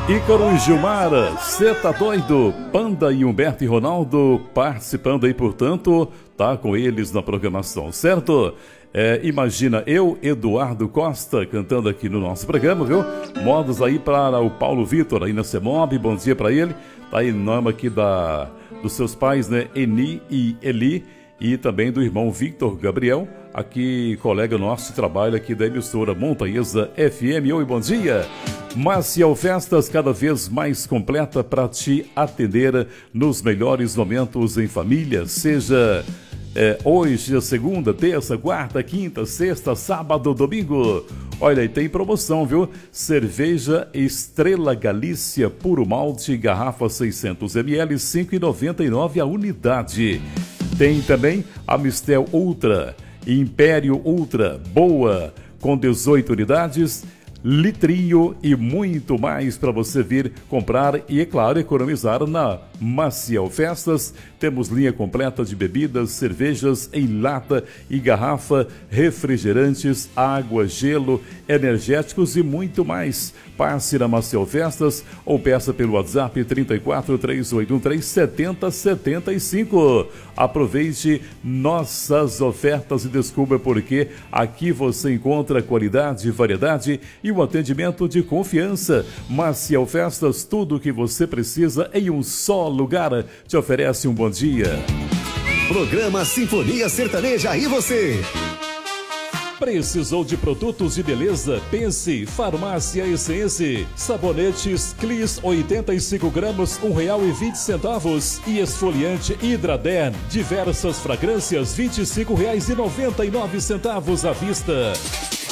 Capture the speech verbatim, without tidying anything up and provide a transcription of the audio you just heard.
Ícaro e Gilmara, cê tá doido? Panda e Humberto e Ronaldo participando aí, portanto, tá com eles na programação, certo? É, imagina eu, Eduardo Costa, cantando aqui no nosso programa, viu? Modos aí para o Paulo Vitor, aí na CEMOB, bom dia para ele. Tá aí em nome aqui da, dos seus pais, né? Eni e Eli, e também do irmão Victor Gabriel, aqui colega nosso de trabalho aqui da emissora Montanhesa F M. Oi, bom dia! Maciel Festas, cada vez mais completa para te atender nos melhores momentos em família, seja é, hoje, segunda, terça, quarta, quinta, sexta, sábado, domingo. Olha, e tem promoção, viu? Cerveja Estrela Galícia Puro Malte, garrafa seiscentos mililitros, cinco reais e noventa e nove centavos a unidade. Tem também a Mistel Ultra, Império Ultra, boa, com dezoito unidades, litrinho e muito mais para você vir comprar e, é claro, economizar na Maciel Festas. Temos linha completa de bebidas, cervejas em lata e garrafa, refrigerantes, água, gelo, energéticos e muito mais. Passe na Maciel Festas ou peça pelo WhatsApp trinta e quatro, três oito um três, setenta setenta e cinco. Aproveite nossas ofertas e descubra por que aqui você encontra qualidade, variedade e um atendimento de confiança. Maciel Festas, tudo o que você precisa em um só lugar. Te oferece um bom dia. Programa Sinfonia Sertaneja, e você? Precisou de produtos de beleza? Pense Farmácia Essence. Sabonetes Clis oitenta e cinco gramas, um real e vinte centavos. E esfoliante Hidraderm, diversas fragrâncias, vinte e cinco reais e noventa e nove centavos à vista.